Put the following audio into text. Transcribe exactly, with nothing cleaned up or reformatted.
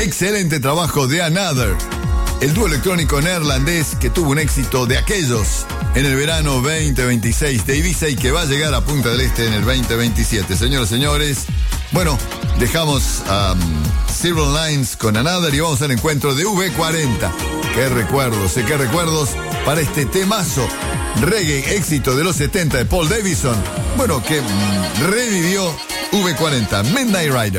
Excelente trabajo de Another, el dúo electrónico neerlandés que tuvo un éxito de aquellos en el verano veinte veintiséis de Ibiza y que va a llegar a Punta del Este en el veinte veintisiete. Señoras y señores, bueno, dejamos um, Silver Lines con Another y vamos al encuentro de V cuarenta. Qué recuerdos, eh, qué recuerdos para este temazo reggae éxito de los setenta de Paul Davidson. Bueno, que mm, revivió V cuarenta, Midnight Rider.